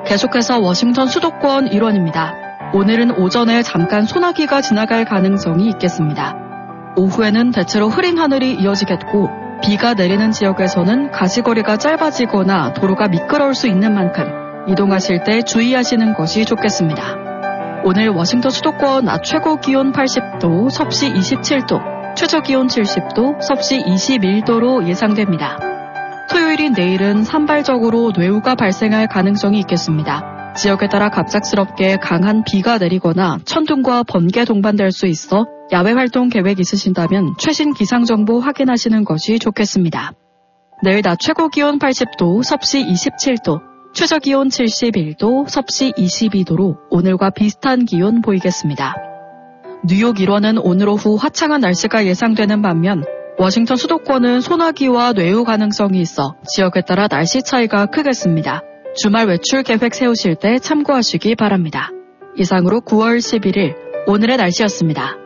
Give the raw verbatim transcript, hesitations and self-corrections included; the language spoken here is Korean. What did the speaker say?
계속해서 워싱턴 수도권 일원입니다. 오늘은 오전에 잠깐 소나기가 지나갈 가능성이 있겠습니다. 오후에는 대체로 흐린 하늘이 이어지겠고 비가 내리는 지역에서는 가시거리가 짧아지거나 도로가 미끄러울 수 있는 만큼 이동하실 때 주의하시는 것이 좋겠습니다. 오늘 워싱턴 수도권 낮 최고 기온 팔십 도, 섭씨 이십칠 도, 최저 기온 칠십 도, 섭씨 이십일 도로 예상됩니다. 토요일인 내일은 산발적으로 뇌우가 발생할 가능성이 있겠습니다. 지역에 따라 갑작스럽게 강한 비가 내리거나 천둥과 번개 동반될 수 있어 야외 활동 계획 있으신다면 최신 기상정보 확인하시는 것이 좋겠습니다. 내일 낮 최고 기온 팔십 도, 섭씨 이십칠 도, 최저 기온 칠십일 도, 섭씨 이십이 도로 오늘과 비슷한 기온 보이겠습니다. 뉴욕 일원은 오늘 오후 화창한 날씨가 예상되는 반면 워싱턴 수도권은 소나기와 뇌우 가능성이 있어 지역에 따라 날씨 차이가 크겠습니다. 주말 외출 계획 세우실 때 참고하시기 바랍니다. 이상으로 구월 십일일 오늘의 날씨였습니다.